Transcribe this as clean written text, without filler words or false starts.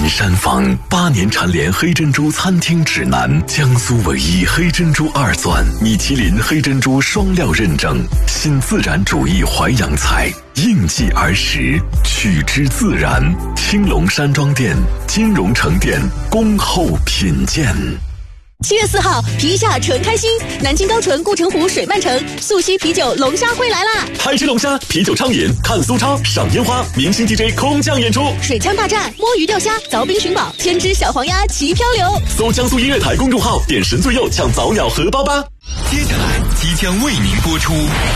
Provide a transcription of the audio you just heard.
山坊8年蝉联黑珍珠餐厅指南，江苏唯一黑珍珠2钻，米其林黑珍珠双料认证，新自然主义淮扬菜，应季而食，取之自然。青龙山庄店、金融城店恭候品鉴。 7月4号，皮下纯开心，南京高淳、顾城湖水漫城，素溪啤酒龙虾会来啦！ 嗨吃龙虾，啤酒畅饮，看苏超，赏烟花，明星 DJ 空降演出， 水枪大战，摸鱼钓虾，凿冰寻宝，千只小黄鸭齐漂流。 搜江苏音乐台公众号，点神最右抢早鸟荷包吧。 接下来即将为您播出